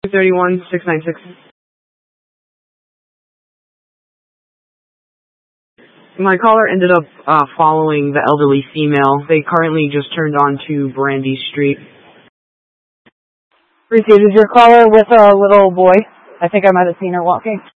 231-696. My caller ended up following the elderly female. They currently just turned on to Brandy Street. Received, is your caller with a little boy? I think I might have seen her walking.